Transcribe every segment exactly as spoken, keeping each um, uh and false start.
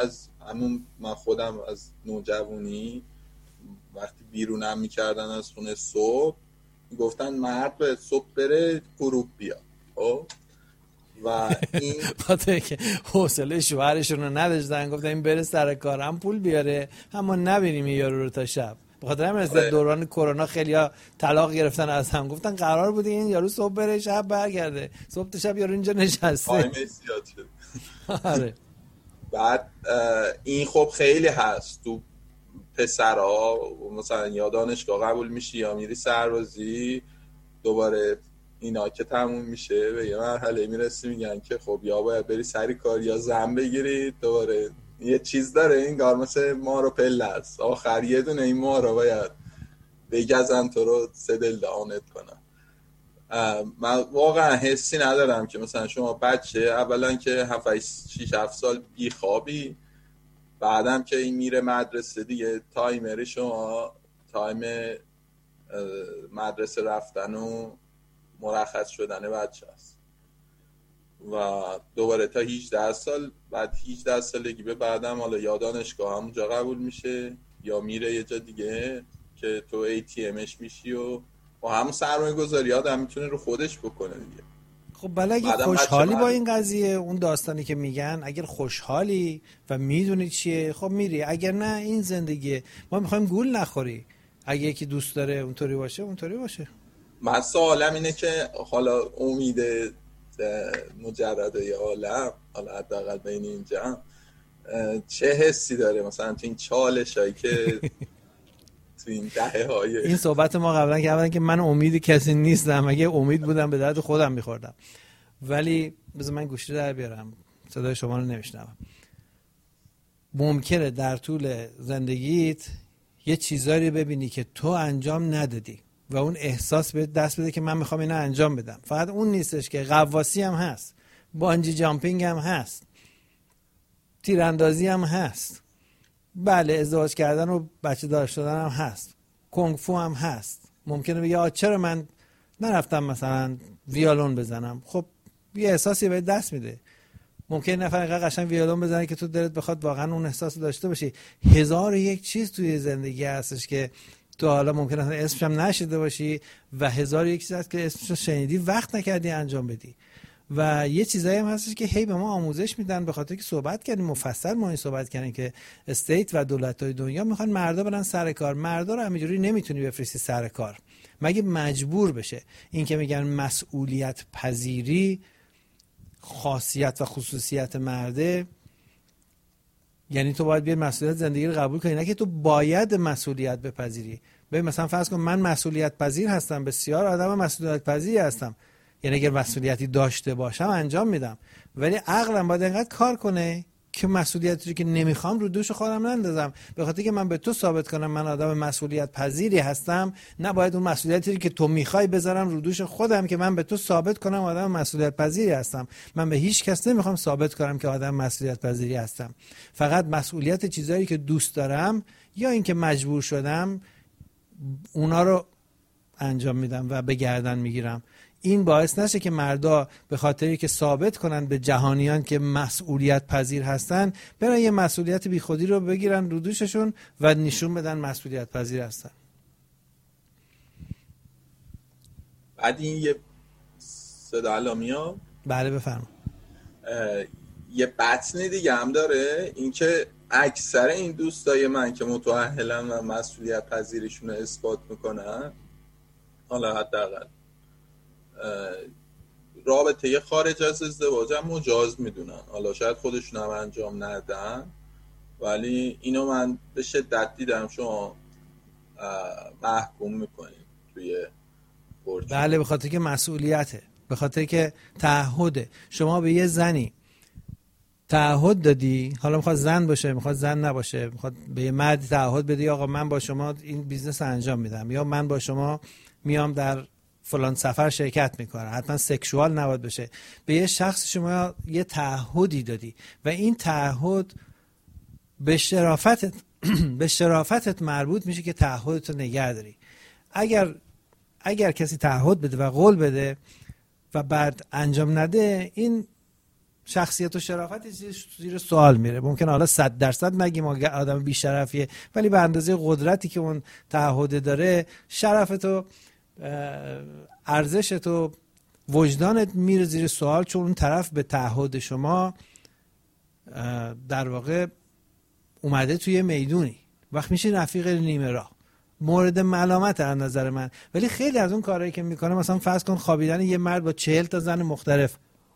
از همون من خودم از نوجوانی وقتی بیرونم میکردن از خونه صبح گفتن مرد به صبح بره غروب بیاد. خب و این خاطر که حوصله شوهرشون رو نداشتن گفتن این بره سر کار هم پول بیاره اما نبینیم این یارو رو تا شب. بخاطر همین از دوران کرونا خیلیا طلاق گرفتن از هم، گفتن قرار بوده این یارو صبح بره شب برگرده، صبح تا شب یارو اینجا نشسته. آره. بعد این خب خیلی هست تو پسرها، مثلا یا دانشگاه قبول میشی یا میری سربازی، دوباره اینا که تموم میشه به یه مرحله میرسی میگن که خب یا باید بری سری کار یا زن بگیری. دوباره یه چیز داره این کار مثل مار و پله است، آخر یه دونه این مار رو باید بگزن تو رو سه دل دانت کنن. من واقعا حسی ندارم که مثلا شما بچه اولا که هفت شش هفت سال بیخوابی، بعدم که این میره مدرسه دیگه تایمری شما تایم مدرسه رفتن و مرخص شدن بچه است و دوباره تا هجده سال، بعد هجده سالگی به بعدم حالا یا دانشگاه همونجا قبول میشه یا میره یه جا دیگه که تو ای تی امش میشی و و همون سرمایه گذاری آدم میتونه رو خودش بکنه دیگه. خب بله اگه خوشحالی با این قضیه، اون داستانی که میگن اگر خوشحالی و میدونی چیه خب میری، اگر نه این زندگیه، ما میخوایم گول نخوری. اگه یکی دوست داره اونطوری باشه اونطوری باشه. من سوالم اینه که حالا امید مجرده عالم حالا حداقل بین اینجا چه حسی داره مثلا تو این چالش هایی که تو این دهه های این صحبت ما قبلا کردن که من امید کسی نیستم، اگه امید بودم به درد خودم میخوردم. ولی بذار من گوشی در بیارم صدای شما رو نمیشنوم. ممکنه در طول زندگیت یه چیزایی ببینی که تو انجام ندادی و اون احساس به دست بده که من میخوام اینا انجام بدم. فقط اون نیستش که غواصی هم هست، بانجی جامپینگ هم هست، تیراندازی هم هست، بله ازدواج کردن و بچه دار شدن هم هست، کنگ فو هم هست. ممکنه بگی آ چرا من نرفتم مثلا ویولون بزنم؟ خب یه احساسی به دست میده. ممکنه نفر اینقدر قشنگ ویولون بزنه که تو دلت بخواد واقعا اون احساس داشته باشی. هزار و یک چیز توی زندگی هستش که تو حالا ممکنه اصلا اسمش هم نشیده باشی و هزار و یک چیز هست که اسمش شنیدی وقت نکردی انجام بدی. و یه چیزایی هم هستش که هی به ما آموزش میدن، به خاطر که صحبت کردیم مفصل ما این صحبت کردیم که استیت و دولت‌های دنیا میخوان مردا برن سر کار. مردا رو همینجوری نمیتونی بفرستی سر کار مگه مجبور بشه. این که میگن مسئولیت پذیری خاصیت و خصوصیت مرده، یعنی تو باید بیای مسئولیت زندگی رو قبول کنی، نه که تو باید مسئولیت بپذیری. ببین مثلا فرض کن من مسئولیت پذیر هستم، بسیار آدم مسئولیت پذیری هستم، یعنی اگر مسئولیتی داشته باشم انجام میدم، ولی عقلم باید اینقدر کار کنه که مسئولیتی رو که نمیخوام رو دوش خودم نندازم. به خاطر که من به تو ثابت کنم من آدم مسئولیت پذیری هستم، نباید اون مسئولیتی که تو میخوای بذارم رو دوش خودم که من به تو ثابت کنم آدم مسئولیت پذیری هستم. من به هیچ کس نمیخوام ثابت کنم که آدم مسئولیت پذیری هستم. فقط مسئولیت چیزایی که دوست دارم یا اینکه مجبور شدم اونا رو انجام میدم و به گردن میگیرم. این باعث نشه که مردا به خاطری که ثابت کنن به جهانیان که مسئولیت پذیر هستن برن یه مسئولیت بیخودی رو بگیرن رو دوششون و نشون بدن مسئولیت پذیر هستن. بعد این یه صدا علامیا بله بفرما یه بطنی دیگه هم داره، این که اکثر این دوستای من که متأهلن و مسئولیت پذیریشون رو اثبات میکنن، حالا حداقل رابطه خارج از ازدواج هم مجاز میدونن، حالا شاید خودشون هم انجام ندن، ولی اینو من به شدت دیدم شما محکوم میکنید توی برج. بله به خاطر که مسئولیته، به خاطر که تعهده. شما به یه زنی تعهد دادی، حالا میخواد زن باشه میخواد زن نباشه، میخواد به یه مردی تعهد بدی آقا من با شما این بیزنس انجام میدم یا من با شما میام در فلان سفر شرکت میکنه، حتما سکشوال نباید بشه. به یه شخص شما یه تعهدی دادی و این تعهد به شرافتت به شرافتت مربوط میشه که تعهدت رو نگه داری. اگر اگر کسی تعهد بده و قول بده و بعد انجام نده، این شخصیت و شرافت زیر سوال میره. ممکن حالا صد درصد نگیم آدم بی‌شرفیه، ولی به اندازه قدرتی که اون تعهد داره، شرفت و ارزشت و وجدانت میره زیر سوال، چون اون طرف به تعهد شما در واقع اومده توی میدونی، وقت میشه رفیق نیمه راه، مورد ملامت از نظر من. ولی خیلی از اون کارهایی که میکنه، مثلا فرض کن خوابیدن یه مرد با چهل تا زن مختلف،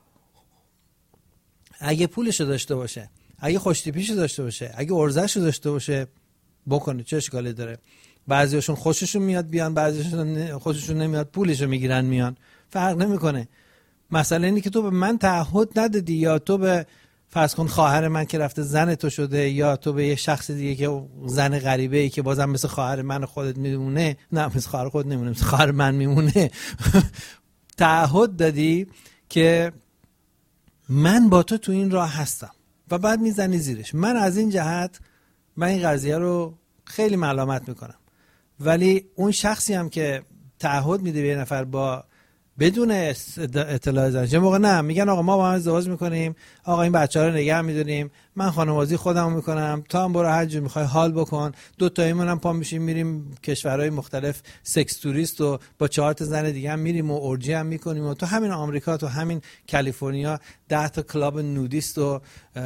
اگه پولشو داشته باشه، اگه خوشتیپیشو داشته باشه، اگه ارزششو داشته باشه، بکنه، چه اشکالی داره؟ بعضیاشون خوششون میاد بیان، بعضیاشون خوششون نمیاد پولشو میگیرن میان، فرق نمیکنه. مسئله اینه که تو به من تعهد ندادی، یا تو به فرض کن خواهر من که رفته زن تو شده، یا تو به یه شخص دیگه که زن غریبه ای که بازم مثل خواهر من و خودت میمونه، نه مثل خواهر خودت نمیمونه، مثل خواهر من میمونه، تعهد دادی که من با تو تو این راه هستم و بعد میزنی زیرش. من از این جهت من این قضیه رو خیلی ملامت میکنم. ولی اون شخصی هم که تعهد میده به یه نفر با بدون اطلاع زن، چه موقع نه میگن آقا ما با هم ازدواج میکنیم، آقا این بچه‌ها رو نگه میدونیم، من خانوادگی خودمو میکنم، تا هم برو هر جور میخوای حال بکن، دو تایمون هم پا میشیم میریم کشورهای مختلف سکس توریست و با چهار تا زن دیگه هم میریم و اورجی هم میکنیم، و تو همین آمریکا، تو همین کالیفرنیا ده تا کلاب نودیست و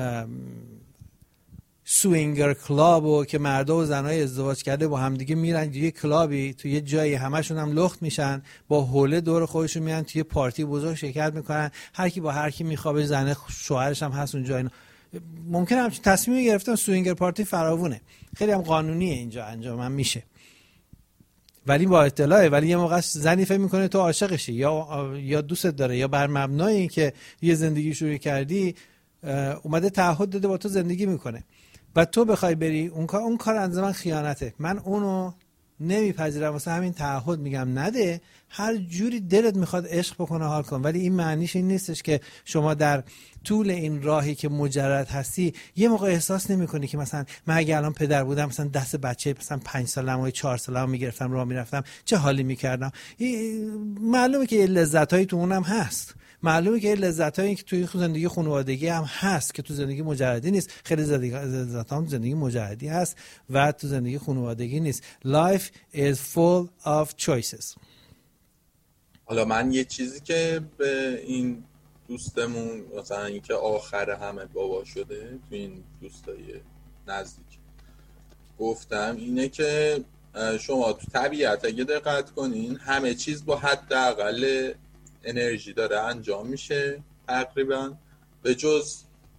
سوینگر کلاب و که مردا و زنای ازدواج کرده با همدیگه میرن توی کلابی، توی یه جایی، همشون هم لخت میشن، با حوله دور خودشون میرن توی پارتی بزرگ شرکت میکنن، هر کی با هر کی میخوابه، زنه شوهرش هم هست اونجا. اینا ممکنه همچین تصمیمی گرفتن. سوینگر پارتی فراوونه، خیلی هم قانونیه اینجا انجام هم میشه، ولی با اطلاعه. ولی یه موقع زنی فکر میکنه تو عاشقشی، یا یا دوستت داره، یا بر مبنای اینکه یه زندگی شروع کردی اومده تعهد داده با تو زندگی میکنه و تو بخوای بری اون کار، اون کار از من خیانته. من اونو نمیپذیرم، واسه همین تعهد میگم نده، هر جوری دلت میخواد عشق بکنه حال کن. ولی این معنیش این نیستش که شما در طول این راهی که مجرد هستی یه موقع احساس نمیکنی که مثلا من اگه الان پدر بودم، مثلا دست بچه مثلا پنج سالم و چهار سالم میگرفتم راه میرفتم چه حالی میکردم. معلومه که لذتایی تو اونم هست، معلومه که لذتایی که توی زندگی خانوادگی هم هست که تو زندگی مجردی نیست. خیلی لذت هم زندگی مجردی هست و تو زندگی خانوادگی نیست. Life is full of choices. حالا من یه چیزی که به این دوستمون، مثلا این که آخر همه بابا شده تو این دوستای نزدیک گفتم، اینه که شما تو طبیعت اگه دقت کنین همه چیز با حداقل انرژی داره انجام میشه تقریبا، به جز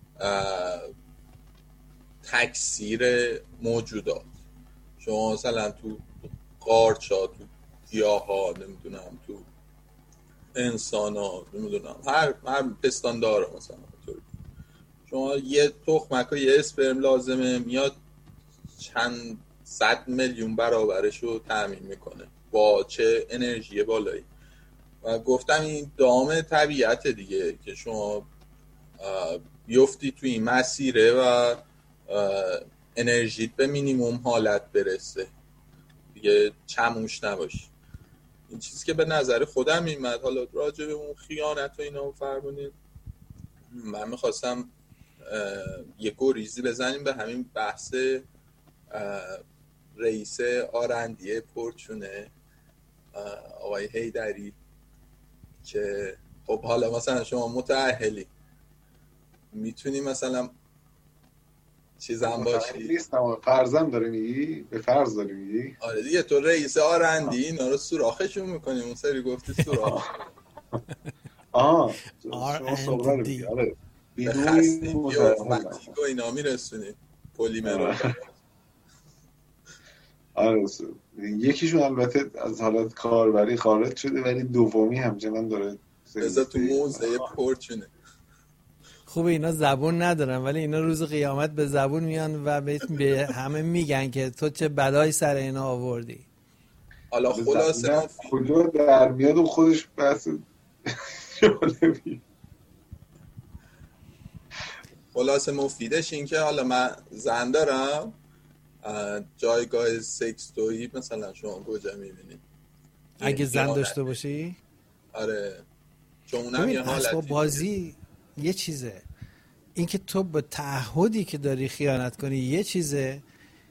تکثیر موجودات. شما مثلا تو قارچا، تو گیاها، نمیدونم تو انسان ها، نمیدونم هر هر پستاندار مثلا شما یه تخمک و یه اسپرم لازمه، میاد چند صد میلیون برابرش رو تامین میکنه با چه انرژی بالایی. و گفتم این دام طبیعت دیگه که شما بیفتی توی این مسیره و انرژیت به مینیموم حالت برسه دیگه، چموش نباشی. این چیزی که به نظر خودم میمد. حالا راجع به اون خیانت و اینا فرمونید، من میخواستم یه گریزی بزنیم به همین بحث رئیس آرندی پورچونه آقای حیدری، که خب حالا مثلا شما متأهلی میتونی مثلا چیزام باشی، نیستم فرضم داره میگی، به فرض داری میگی. آره دیگه، تو رئیس آرندی اینا رو سوراخشون میکنی. اون سری گفتی سوراخ آه شما صبره رو میگی. آره بخستی بیومتیک و اینا میرسونی پلیمر رو. آره یکیشون البته از حالت کاربری خارج شده، ولی دومی همچنان داره بذار تو موزه پورچونه. خوبه اینا زبون ندارن، ولی اینا روز قیامت به زبون میان و به همه میگن که تو چه بلایی سر اینا آوردی. حالا خلاصه کجا در میاد و خودش بحث جالبی. خلاصه مفیدش این که حالا من زن دارم، جایگاه سکس تویی مثلا شما کجا میبینید اگه زن داشته باشی؟ آره چون اونم یه حالتی بازی یه چیزه. اینکه تو به تعهدی که داری خیانت کنی یه چیزه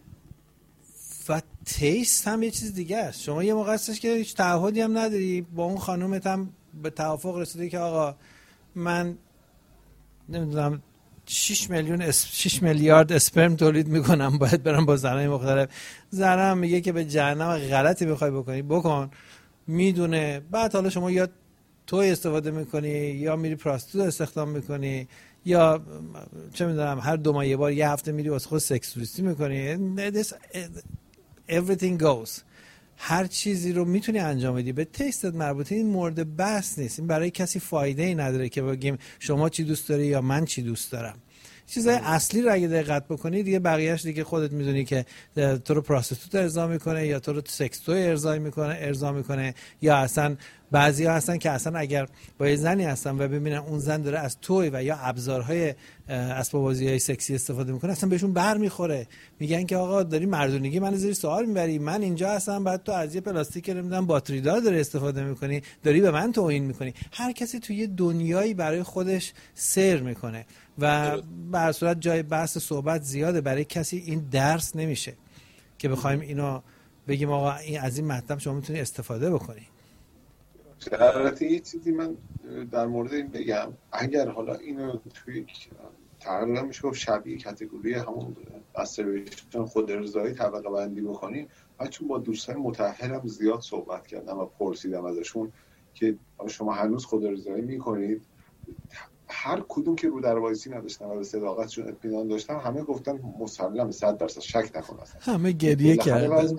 و تیست هم یه چیز دیگه است. شما یه موقع هستش که هیچ تعهدی هم نداری، با اون خانومت هم به توافق رسیدی که آقا من نمیدونم شش میلیون اس... شش میلیارد اسپرم تولید میکنم، باید برم با زنای مختلف. زنم میگه که به جهنم غلطی بخوای بکنی بکن، میدونه. بعد حالا شما یا توی استفاده میکنی یا میری پراستیتوت استخدام میکنی یا چه میدونم هر دو ماه یه بار یه هفته میری واسه خود سکس توریستی میکنی. everything goes. هر چیزی رو میتونی انجام بدی. به تستت مربوطه، این مورد بحث نیست. این برای کسی فایده ای نداره که بگیم شما چی دوست داری یا من چی دوست دارم. چیزای اصلی رو اگه دقت بکنی دیگه بقیه‌اش دیگه خودت میدونی که تو رو پراستیتوت ارضا میکنه یا تو رو سکس توی ارضا میکنه ارضا میکنه یا اصلا بعضیا هستن که اصلا اگر با یه زنی هستن و ببینن اون زن داره از توی و یا ابزارهای اسباب بازی‌های سکسی استفاده میکنه اصلا بهشون بر میخوره، میگن که آقا داری مردونگی من زیر سوال میبری، من اینجا هستم بعد تو از یه پلاستیک نمیدونم باتری دار داری استفاده میکنی، داری به من توهین میکنی. هر کسی توی یه دنیایی برای خودش سیر میکنه و به هر صورت جای بحث صحبت زیاده. برای کسی این درس نمیشه که بخوایم اینو بگیم آقا این از این مطلب شما میتونی استفاده بکنی. البته یه چیزی من در مورد این بگم، اگر حالا اینو توی تقریبا میشه گفت شبیه کاتگوری همون استربیشن خود ارضایی طبقه بندی بکنیم، من چون با دوستای متأهلم زیاد صحبت کردم و پرسیدم ازشون که شما هنوز خود ارضایی میکنید؟ هر کدوم که رو در وایسی نداشتن و به صداقتشون اطمینان داشتن همه گفتن مسلم صد درصد شک نکن اصلا. همه گریه کردن.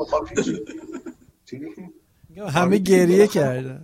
همه گریه کردن.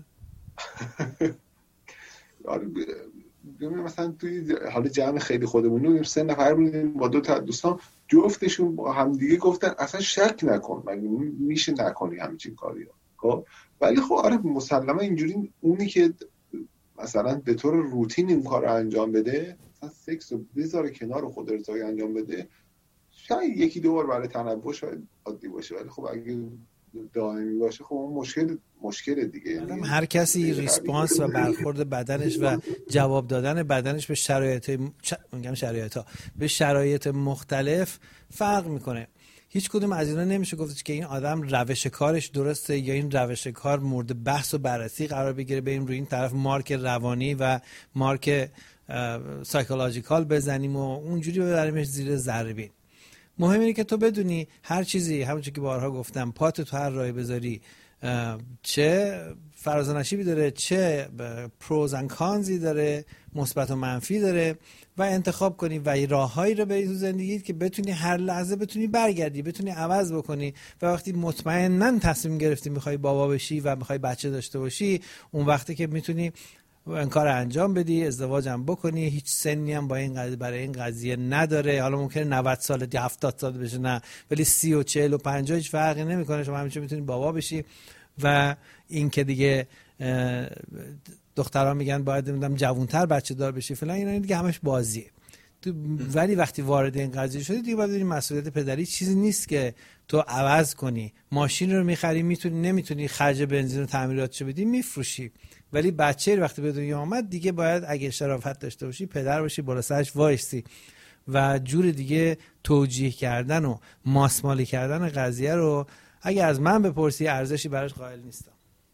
ببین مثلا توی حال جمع خیلی خودمون سه نفر بودیم با دو تا دوستان، جفتشون با هم دیگه گفتن اصلا شک نکن، مگه میشه نکنی همچین کاری. خب ولی خب آره مسلمه اینجوری اونی که مثلا به طور روتین این کار رو انجام بده، مثلا سکس رو بذاره کنار خود ارضایی انجام بده، شاید یکی دو بار برای تنوع شاید عادی باشه، ولی خب اگه دائمی باشه خب اون مشکل مشکل دیگه. هر کسی ریسپانس و برخورد بدنش و جواب دادن بدنش به شرایط میگم شرایطا به شرایط مختلف فرق میکنه. هیچ کدوم از اینا نمیشه گفت که این آدم روش کارش درسته یا این روش کار مورد بحث و بررسی قرار بگیره، بریم روی این طرف مارک روانی و مارک سایکولوژیکال بزنیم و اونجوری ببریمش زیر ذره بین. مهم اینه که تو بدونی هر چیزی همونجوری که بارها گفتم پات تو هر راهی بذاری، چه فراز و نشیبی داره، چه پروز اند کانزی داره، مثبت و منفی داره، و انتخاب کنی و راههایی رو بری تو زندگیت که بتونی هر لحظه بتونی برگردی، بتونی عوض بکنی. و وقتی مطمئناً تصمیم گرفتی میخوای بابا بشی و میخوای بچه داشته باشی، اون وقتی که میتونی این کار انجام بدی، ازدواج هم بکنی. هیچ سنی هم با این قضیه برای این قضیه نداره. حالا ممکنه نود سال یا هفتاد سال بشه، نه، ولی سی و چهل و پنجاه هیچ فرقی نمیکنه. شما همیشه میتونی بابا بشی. و این که دیگه دخترها میگن باید نمیدونم جوانتر بچه دار بشی فلان، اینا دیگه همش بازیه. تو ولی وقتی وارد این قضیه شدی دیگه باید بدونی مسئولیت پدری چیزی نیست که تو عوض کنی. ماشین رو میخری، میتونی نمیتونی خرج بنزین و تعمیراتشو بدی، میفروشی. ولی بچه رو وقتی به دنیا آمد دیگه باید اگه شرافت داشته باشی پدر باشی، بالا سرش وایسی و جور دیگه توجیه کردن و ماسمالی کردن قضیه رو اگه از من بپرسی ارزشی براش قائل نیستم.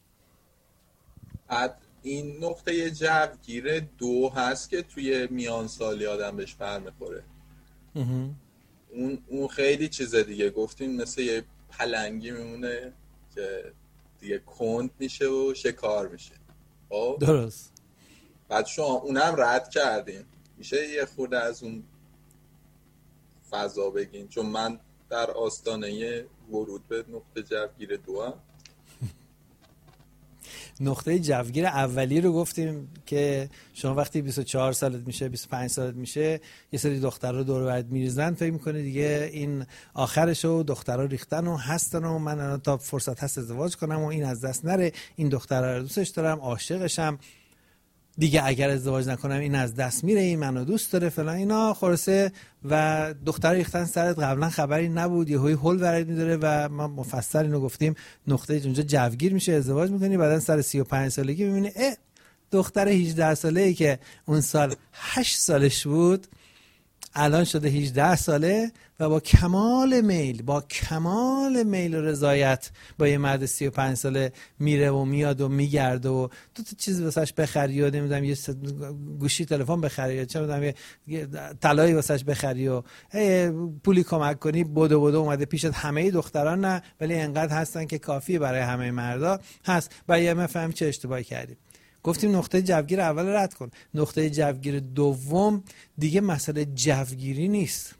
این نقطه جوگیر دو هست که توی میان سالی آدم بهش بر میخوره. اون اون خیلی چیزه دیگه. گفتین مثل یه پلنگی میمونه که دیگه کند میشه و شکار میشه. خب درست. بعد شما اونم رد کردین، میشه یه خورده از اون فضا بگین؟ چون من در آستانه ورود به نقطه جوگیر دو هم. نقطه جوگیر اولی رو گفتیم که شما وقتی بیست و چهار سالت میشه، بیست و پنج سالت میشه، یه سری دختر رو دور و برت میریزن، فکر میکنی دیگه این آخرشو، دخترها ریختن و هستن و من تا فرصت هست ازدواج کنم و این از دست نره، این دخترها رو دوستش دارم، عاشقشم، دیگه اگر ازدواج نکنم این از دست میره، این منو دوست داره فلان اینا خلاصه. و دختر ریختن سرت قبلا خبری نبود، یهویی هول ورد میداره و ما مفصل اینو گفتیم. نقطه اونجا جوگیر میشه، ازدواج میکنی، بعدن سر سی و پنج سالگی میبینی اه دختر هجده ساله‌ای که اون سال هشت سالش بود الان شده هجده ساله و با کمال میل با کمال میل و رضایت با یه مرد سی و پنج ساله میره و میاد و میگرده و دو تا چیز واسش بخری و نمیدونم یه گوشی تلفن بخری یا چه میدونم یه طلایی واسش بخری و پولی کمک کنی بدو بدو اومده پیشت. همه دختران نه، ولی انقدر هستن که کافیه برای همه مردا هست. و یه مفهم چه اشتباهی کردیم. گفتیم نقطه جوگیر اول رد کن. نقطه جوگیر دوم دیگه مسئله جوگیری نیست،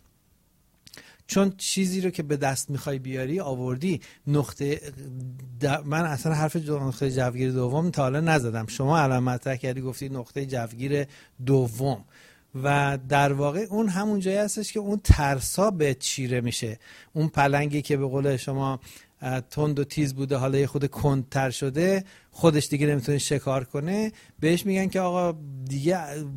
چون چیزی رو که به دست میخوای بیاری آوردی. نقطه د... من اصلا حرف نقطه جوگیر دوم تا حالا نزدم، شما الان مطرح کردی گفتی نقطه جوگیر دوم و در واقع اون همون جایی هستش که اون ترسا به چیره میشه. اون پلنگی که به قول شما تند و تیز بوده حالا یه خود کندتر شده، خودش دیگه نمیتونه شکار کنه، بهش میگن که آقا دیگه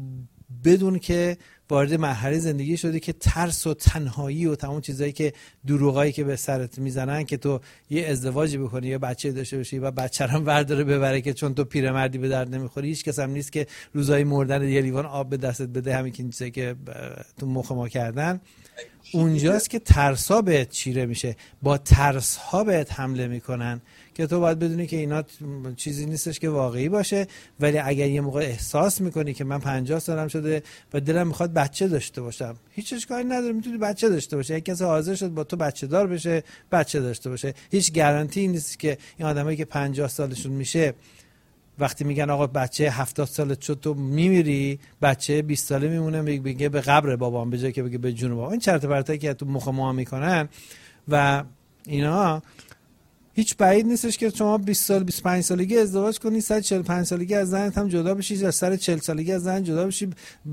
بدون که وارد مرحله زندگی شدی که ترس و تنهایی و تمام چیزایی که دروغایی که به سرت میزنن که تو یه ازدواجی بکنی یا بچه داشته باشی و بچه هم برداره ببره که چون تو پیرمردی به درد نمیخوری، هیچ کس هم نیست که روزای مردن یه لیوان آب به دستت بده، همین چیزایی که تو مخ ما کردن. اونجاست که ترسا بهت چیره میشه، با ترس‌ها بهت حمله میکنن که تو باید بدونی که اینا چیزی نیستش که واقعی باشه. ولی اگر یه موقع احساس میکنی که من پنجاه سالم شده و دلم میخواد بچه داشته باشم، هیچ اشکالی نداره، میتونی بچه داشته باشه. یک کسی حاضر شد با تو بچه دار بشه، بچه داشته باشه. هیچ گارانتی نیست که این آدمایی که پنجاه سالشون میشه وقتی میگن آقا بچه هفتاد سالت شد تو میمیری، بچه بیست ساله میمونه میگه به قبر بابام به جای که بگه به جون بابام. این چرت و پرتایی که تو مخ ما میکنن و اینا، هیچ بعید نیستش که شما بیست سال بیست و پنج سالگی ازدواج کنی، سر چهل و پنج سالگی از زنت هم جدا بشی، یا سر چهل سالگی از زن جدا بشی،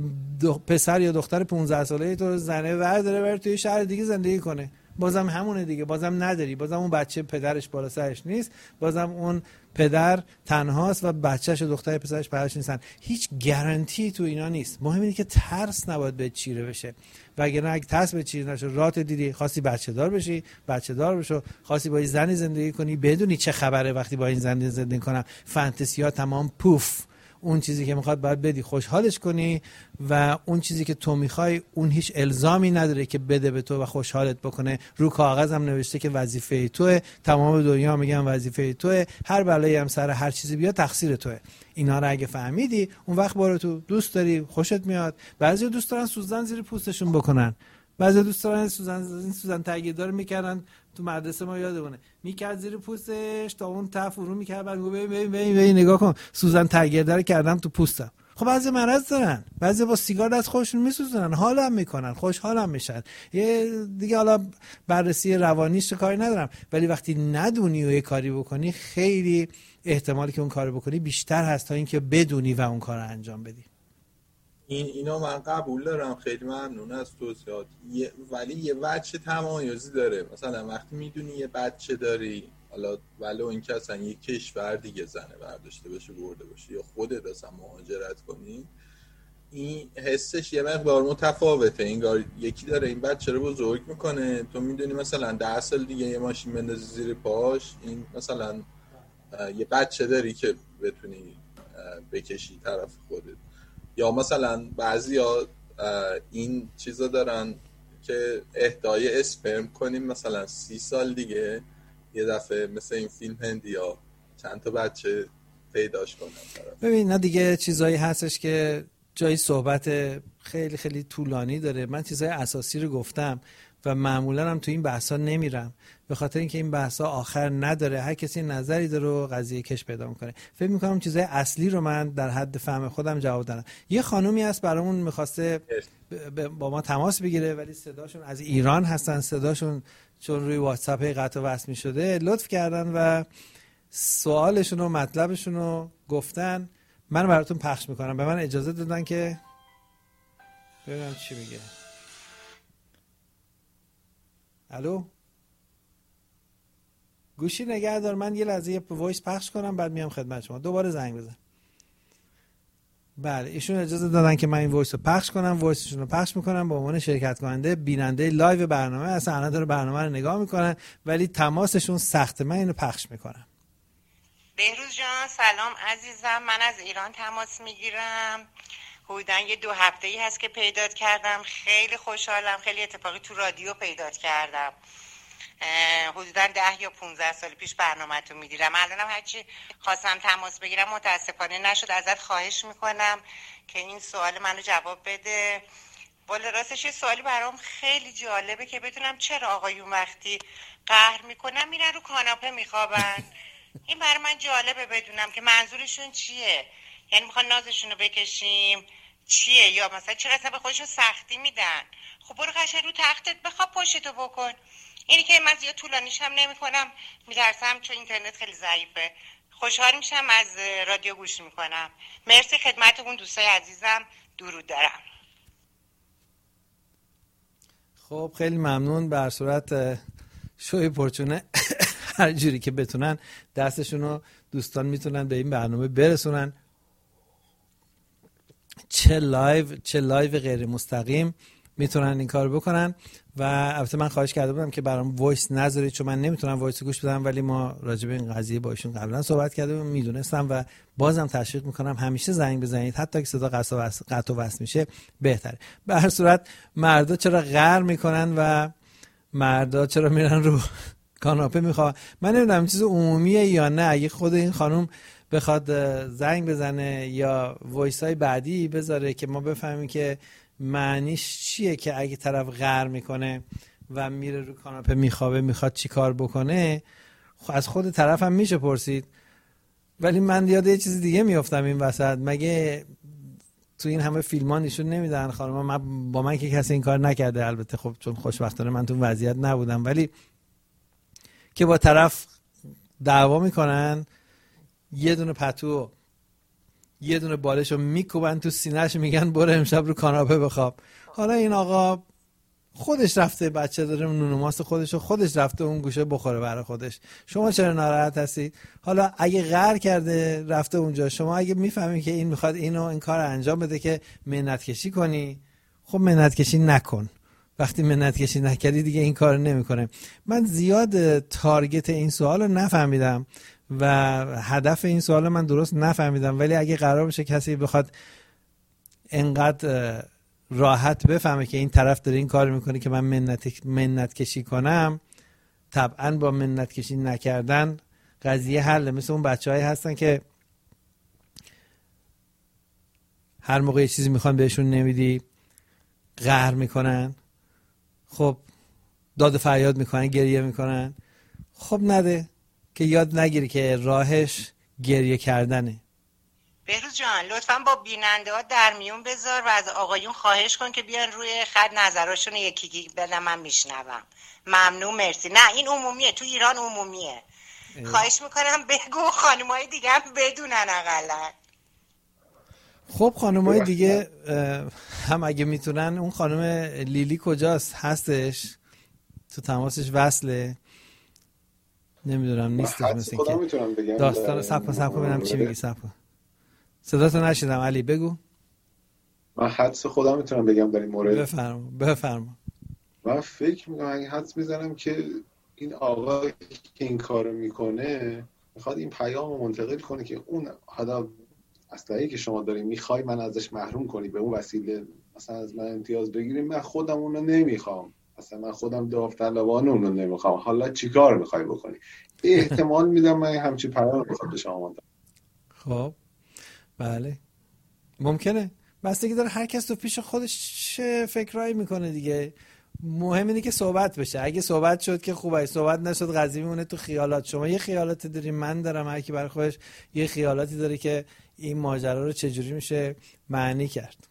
پسر یا دختر پانزده ساله‌ای تو زنه ورداره بره توی شهر دیگه زندگی کنه، بازم همونه دیگه، بازم نداری، بازم اون بچه پدرش بالا سرش نیست، بازم اون پدر تنهاست و بچه‌ش و دختر پسرش پدرش نیستن. هیچ گارانتی تو اینا نیست. مهم اینه که ترس نباید به چیره بشه. وگرنه اگه ترس به چیره نشه، رات دیدی خواستی بچه دار بشی، بچه دار بشو، خواستی با این زنی زندگی کنی، بدونی چه خبره وقتی با این زنی زندگی کنم، فانتزی‌ها تمام پوف. اون چیزی که میخواد باید بدی، خوشحالش کنی و اون چیزی که تو میخوای اون هیچ الزامی نداره که بده به تو و خوشحالت بکنه. رو کاغذ هم نوشته که وظیفه توئه، تمام دنیا میگن وظیفه توئه، هر بلایی هم سر هر چیزی بیاد تقصیر توئه. اینا رو اگه فهمیدی اون وقت برو تو، دوست داری، خوشت میاد. بعضی دوست دارن سوزن زیر پوستشون بکنن، بعضی دوست دارن سوزن سوزن تگیردار میکردن تو مدرسه ما یادمونه، میکرد زیر پوستش تا اون ته فرو میکرد، بعد ببین ببین ببین ببین نگاه کن سوزن تگیردار کردم تو پوستم. خب بعضی مرض دارن، بعضی با سیگار دست خودشون میسوزونن، حالم میکنن، خوشحالم میشن. یه دیگه حالا بررسی روانیش کاری ندارم، ولی وقتی ندونی و یه کاری بکنی، خیلی احتمالی که اون کارو بکنی بیشتر هست تا اینکه بدونی و اون کارو انجام بدی. این اینا من قبول دارم، خیلی ممنون از توضیحات. ولی یه بچه تمایزی داره. مثلا وقتی میدونی یه بچه داری، حالا ولو این که اصلا یه کشور دیگه زنه برداشته بشه برده باشه یا خودت اصلا مهاجرت کنی، این حسش یه مقدار متفاوته. انگار یکی داره این بچه رو بزرگ میکنه، تو میدونی مثلا ده سال دیگه یه ماشین بندازی زیر پاش، این مثلا یه بچه داری که بتونی بکشی طرف خودت. یا مثلا بعضیا این چیزا دارن که اهدای اسپرم کنیم مثلا سی سال دیگه یه دفعه مثل این فیلم هندی ها چند تا بچه پیداش کنن. ببین نه دیگه چیزایی هستش که جای صحبت خیلی خیلی طولانی داره. من چیزای اساسی رو گفتم و معمولا هم تو این بحثا نمیرم، به خاطر اینکه این بحثا آخر نداره، هر کسی نظری داره و قضیه کش پیدا میکنه. فکر میکنم چیزای اصلی رو من در حد فهم خودم جواب دادم. یه خانومی هست برامون میخواسته با ما تماس بگیره، ولی صداشون از ایران هستن، صداشون چون روی واتساپ قطع و وصل میشده لطف کردن و سوالشون و مطلبشون رو گفتن. من براتون پخش میکنم، به من اجازه دادن که ببینم چی میگه. الو، گوشی نگه دار، من یه لحظه یه وایس پخش کنم بعد میام خدمت شما. دوباره زنگ بزن. بله ایشون اجازه دادن که من این وایس رو پخش کنم، وایسشون رو پخش میکنم به عنوان شرکت کننده بیننده لایو برنامه. اصلا الان داره برنامه رو نگاه میکنن ولی تماسشون سخته، من اینو پخش میکنم. بهروز جان سلام عزیزم، من از ایران تماس میگیرم. حدوداً یه دو هفته ای هست که پیدات کردم. خیلی خوشحالم، خیلی اتفاقی تو رادیو پیدات کردم. حدوداً ده یا پونزده سال پیش برنامه‌تو می‌دیدم. الانم هرچی خواستم تماس بگیرم متاسفانه نشد. ازت خواهش میکنم که این سوال منو جواب بده. والا راستش یه سوالی برام خیلی جالبه که بدونم چرا آقایون وقتی قهر میکنن میرن رو کاناپه میخوابن. این برای من جالبه بدونم که منظورشون چیه. یعنی میخوان نازشونو بکشیم چیه، یا مثلا چرا اصلا به خودشون سختی میدن؟ خب برو قشنگ رو تختت بخواب، پشتو بکن. اینی که من زیاد طولانیش هم نمی کنم، میترسم چون اینترنت خیلی ضعیفه. خوشحال میشم از رادیو گوش میکنم. مرسی خدمتتون دوستای عزیزم، درود دارم. خب خیلی ممنون. به هر صورت شوی پرچونه هر جوری که بتونن دستشونو دوستان میتونن به این برنامه برسونن، چه لایو چه لایو غیر مستقیم میتونن این کار بکنن. و البته من خواهش کرده بودم که برام وایس نذارید چون من نمیتونم وایس گوش بدم، ولی ما راجع به این قضیه با ایشون قبلا صحبت کرده بودم، میدونستم و بازم تشویق میکنم همیشه زنگ بزنید، حتی که صدا قطع و وصل میشه بهتره. به هر صورت مردا چرا قهر میکنن و مردا چرا میرن رو کاناپه میخوان؟ من نمیدونم چیز عمومیه یا نه. اگه خود این خانم بخواد زنگ بزنه یا وایس های بعدی بذاره که ما بفهمیم که معنیش چیه، که اگه طرف قهر میکنه و میره رو کاناپه میخوابه میخواد چی کار بکنه، از خود طرف هم میشه پرسید. ولی من یاد یه چیز دیگه میافتم این وسط، مگه تو این همه فیلم ها نشون نمیدن خانم؟ من با من که کسی این کار نکرده البته، خب چون خوشبختانه من تو وضعیت نبودم، ولی که با طرف دعوا میکنن، یه دونه پتو یه دونه بالشو میکوبن تو سینه‌اش، میگن برو امشب رو کاناپه بخواب. حالا این آقا خودش رفته، بچه داره، نون و ماست خودشو خودش رفته اون گوشه بخوره برای خودش، شما چرا ناراحت هستید؟ حالا اگه قهر کرده رفته اونجا، شما اگه میفهمی که این میخواد اینو این کار انجام بده که منت کشی کنی، خب منت کشی نکن. وقتی منت کشی نکردی دیگه این کار نمیکنه. من زیاد تارگت این سوالو نفهمیدم و هدف این سوال من درست نفهمیدم، ولی اگه قرار بشه کسی بخواد انقدر راحت بفهمه که این طرف داره این کار میکنه که من منت, منت کشی کنم، طبعا با منت کشی نکردن قضیه حله. مثل اون بچه هایی هستن که هر موقع یه چیزی میخوان بهشون نمیدی قهر میکنن، خب داد و فریاد میکنن، گریه میکنن. خب نده که یاد نگیری که راهش گریه کردنه. بهروز جان لطفاً با بیننده ها در میون بذار و از آقایون خواهش کن که بیان روی خط نظراشون یکی یکی بدم، من میشنوم. ممنون، مرسی. نه این عمومیه، تو ایران عمومیه. اه. خواهش میکنم بگو خانمای دیگه هم بدونن اقلا. خب خانمای دیگه هم اگه میتونن. اون خانم لیلی کجاست؟ هستش؟ تو تماسش وصله؟ نمیدونم نیستش. مثل که داستان سب سب ببینم چی میگی. سب صداتو نشیدم علی، بگو. من حدس خودم میتونم بگم در این مورد. بفرما بفرما. من فکر میکنم اگه حدس میزنم که این آقا که این کارو میکنه میخواد این پیامو منتقل کنه که اون حالا اسلحه‌ای که شما داری میخوای من ازش محروم کنی، به اون وسیله مثلا از من امتیاز بگیری، من خودم اونو نمیخوام، مثلا من خودم داوطلبانه اونو نمیخوام، حالا چیکار میخوای بکنی؟ احتمال میدم من همچین پیام بخواد به شما منتقل. خب بله ممکنه، بستگی داره هر کس تو پیش خودش چه فکرایی میکنه دیگه. مهم اینه که صحبت بشه. اگه صحبت شد که خوبه، صحبت نشد قضیه میمونه تو خیالات. شما یه خیالاتی داری، من دارم، هر کی برای خودش یه خیالاتی داره که این ماجرا رو چجوری میشه معنی کرد.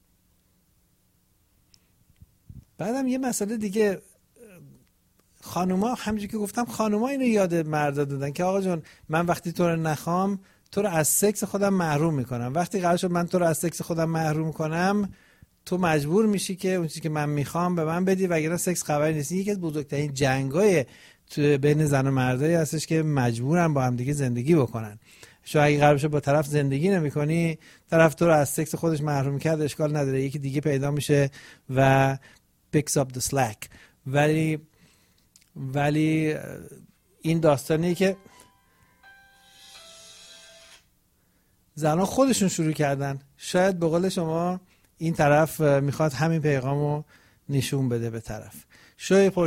بعدم یه مسئله دیگه، خانوما همونجوری که گفتم خانوما اینو یاد مردا دادن که آقا جون من وقتی تو رو نخوام تو رو از سکس خودم محروم میکنم. وقتی قرار شد من تو رو از سکس خودم محروم کنم تو مجبور میشی که اون چیزی که من میخوام به من بدی، وگرنه سکس خبری نیست. یکی از بزرگترین جنگای تو بین زن و مردایی هستش که مجبورن با هم دیگه زندگی بکنن. شما اگه قرار بشه با طرف زندگی نمی‌کنی، طرف تو رو از سکس خودش محروم کرد، اشکال نداره، یکی دیگه پیدا میشه و picks up the slack. ولی ولی این داستانیه که زنان خودشون شروع کردن. شاید به قول شما این طرف میخواد همین پیغامو نشون بده به طرف. شوی